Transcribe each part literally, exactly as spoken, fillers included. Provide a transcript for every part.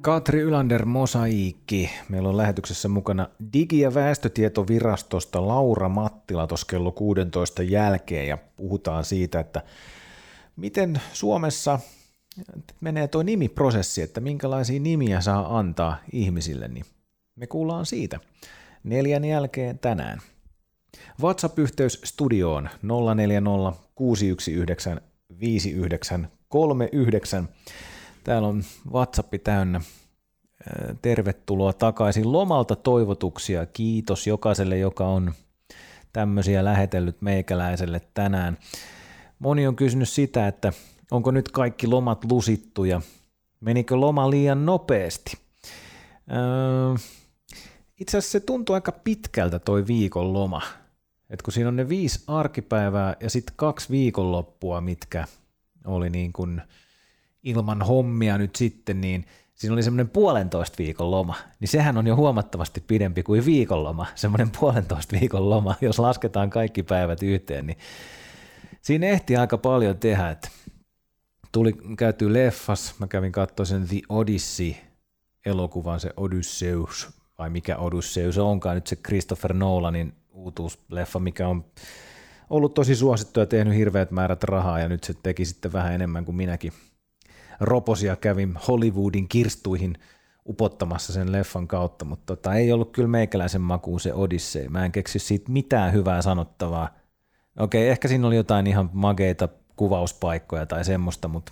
Katri Ylander Mosaiikki. Meillä on lähetyksessä mukana Digi- ja väestötietovirastosta Laura Mattila tuossa kello kuusitoista jälkeen ja puhutaan siitä, että miten Suomessa menee tuo nimiprosessi, että minkälaisia nimiä saa antaa ihmisille, niin me kuullaan siitä neljän jälkeen tänään. WhatsApp-yhteys studioon nolla neljä nolla kuusi yksi yhdeksän viisi yhdeksän kolme yhdeksän. Täällä on WhatsApp täynnä. Tervetuloa takaisin lomalta toivotuksia. Kiitos jokaiselle, joka on tämmöisiä lähetellyt meikäläiselle tänään. Moni on kysynyt sitä, että onko nyt kaikki lomat lusittu ja menikö loma liian nopeasti. Öö, itse asiassa se tuntuu aika pitkältä toi viikon loma. Et kun siinä on ne viisi arkipäivää ja sitten kaksi viikonloppua, mitkä oli niin kuin ilman hommia nyt sitten, niin siinä oli semmoinen puolentoista viikon loma, niin sehän on jo huomattavasti pidempi kuin viikonloma, semmoinen puolentoista viikon loma, jos lasketaan kaikki päivät yhteen, niin siinä ehti aika paljon tehdä, että tuli käytyä leffas, mä kävin katsoa sen The Odyssey-elokuvan, se Odysseus, vai mikä Odysseus onkaan nyt se Christopher Nolanin uutuusleffa, mikä on ollut tosi suosittu ja tehnyt hirveät määrät rahaa, ja nyt se teki sitten vähän enemmän kuin minäkin. Roposia kävin Hollywoodin kirstuihin upottamassa sen leffan kautta, mutta tota, ei ollut kyllä meikäläisen makuun se Odyssey. Mä en keksi siitä mitään hyvää sanottavaa. Okei, ehkä siinä oli jotain ihan mageita kuvauspaikkoja tai semmoista, mutta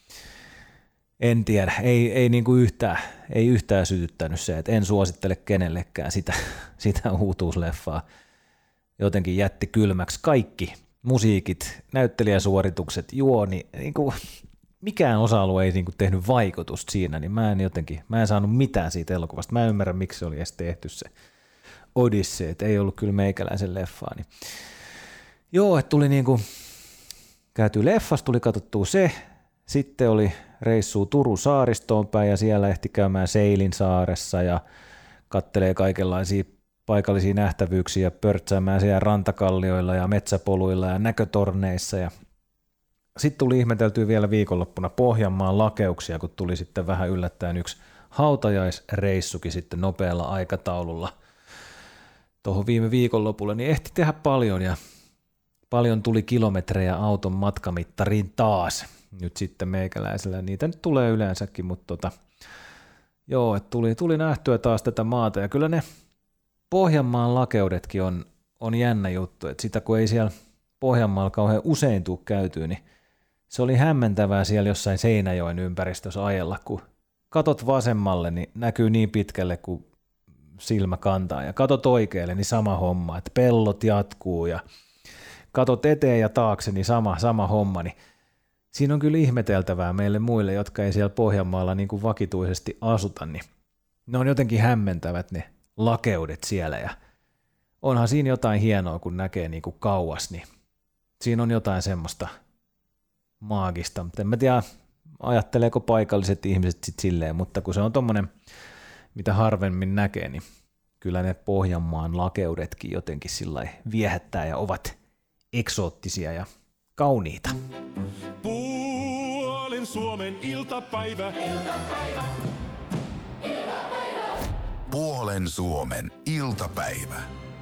en tiedä. Ei, ei, niinku yhtään, ei yhtään sytyttänyt se, että en suosittele kenellekään sitä, sitä uutuusleffaa. Jotenkin jätti kylmäksi kaikki musiikit, näyttelijäsuoritukset, juoni, niinku mikään osa-alue ei niinku tehnyt vaikutusta siinä, niin mä en jotenkin, mä en saanut mitään siitä elokuvasta. Mä en ymmärrä, miksi se oli edes tehty se Odyssey, että ei ollut kyllä meikäläisen leffaa. Niin. Joo, että tuli niinku, käyty leffasta, tuli katsottua se, sitten oli reissu Turun saaristoon päin ja siellä ehti käymään Seilin saaressa ja kattelee kaikenlaisia paikallisia nähtävyyksiä, pörtsäämään siellä rantakallioilla ja metsäpoluilla ja näkötorneissa ja sitten tuli ihmeteltyä vielä viikonloppuna Pohjanmaan lakeuksia, kun tuli sitten vähän yllättäen yksi hautajaisreissukin sitten nopealla aikataululla tuohon viime viikonlopulle, niin ehti tehdä paljon ja paljon tuli kilometrejä auton matkamittariin taas. Nyt sitten meikäläisellä niitä nyt tulee yleensäkin, mutta tota, joo, että tuli, tuli nähtyä taas tätä maata ja kyllä ne Pohjanmaan lakeudetkin on, on jännä juttu, että sitä kun ei siellä Pohjanmaalla kauhean usein tuu käytyä, niin se oli hämmentävää siellä jossain Seinäjoen ympäristössä ajella, kun katot vasemmalle, niin näkyy niin pitkälle kuin silmä kantaa, ja katot oikealle, niin sama homma, että pellot jatkuu, ja katot eteen ja taakse, niin sama, sama homma, niin siinä on kyllä ihmeteltävää meille muille, jotka ei siellä Pohjanmaalla niin kuin vakituisesti asuta, niin ne on jotenkin hämmentävät ne lakeudet siellä, ja onhan siinä jotain hienoa, kun näkee niin kuin kauas, niin siinä on jotain semmoista maagista, mutta en mä tiedä, ajatteleeko paikalliset ihmiset sitten silleen, mutta kun se on tommonen, mitä harvemmin näkee, niin kyllä ne Pohjanmaan lakeudetkin jotenkin sillä viehättää ja ovat eksoottisia ja kauniita. Puolen Suomen iltapäivä. Iltapäivä. Iltapäivä. Puolen Suomen iltapäivä.